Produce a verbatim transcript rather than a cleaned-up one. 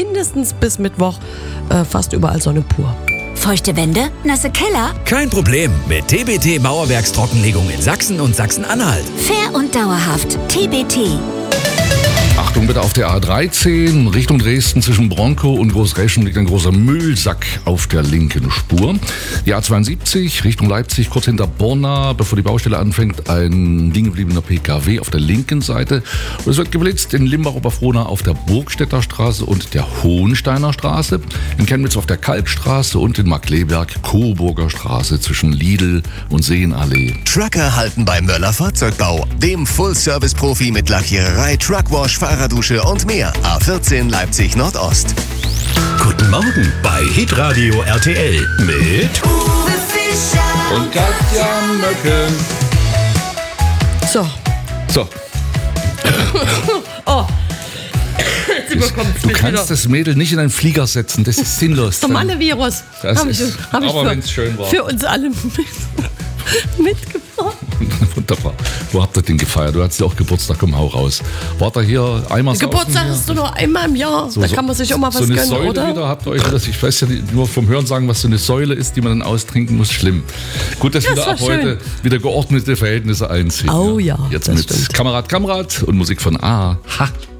mindestens bis Mittwoch äh, fast überall Sonne pur. Feuchte Wände? Nasse Keller? Kein Problem mit T B T Mauerwerkstrockenlegung in Sachsen und Sachsen-Anhalt. Fair und dauerhaft. T B T. Achtung bitte auf der A dreizehn Richtung Dresden zwischen Bronkow und Großreschen liegt ein großer Müllsack auf der linken Spur. Die A zweiundsiebzig Richtung Leipzig kurz hinter Borna, bevor die Baustelle anfängt, ein liegen gebliebener P K W auf der linken Seite. Und es wird geblitzt in Limbach-Oberfrohna auf der Burgstädter Straße und der Hohensteiner Straße, in Chemnitz auf der Kalkstraße und in Markleberg Coburger Straße zwischen Lidl und Seenallee. Trucker halten bei Möller Fahrzeugbau, dem Full-Service-Profi mit Lackiererei, Truckwash, Fahrradusche und mehr. A vierzehn Leipzig Nordost. Guten Morgen bei Hitradio R T L mit Uwe Fischer Und Katja Möcke. So. So, Oh. Jetzt überkommt's du mich kannst wieder. das Mädel nicht in einen Flieger setzen, das ist sinnlos. Das normale Virus. Das Hab ich, ist- hab ich aber für, wenn's schön war. für uns alle mit, mitgebracht. Wunderbar. Wo habt ihr den gefeiert? Du hattest ja auch Geburtstag, komm, hau raus. Wart ihr hier einmal Geburtstag saufen? hast du nur einmal im Jahr. So, da so- kann man sich auch mal was so eine gönnen, Säule oder? wieder, habt ihr euch das? Ich weiß ja nicht, nur vom Hören sagen, was so eine Säule ist, die man dann austrinken muss, schlimm. Gut, dass Das wieder war ab heute schön. wieder geordnete Verhältnisse einziehen. Oh ja, Jetzt das mit stimmt. Kamerad, Kamerad und Musik von A. Ha.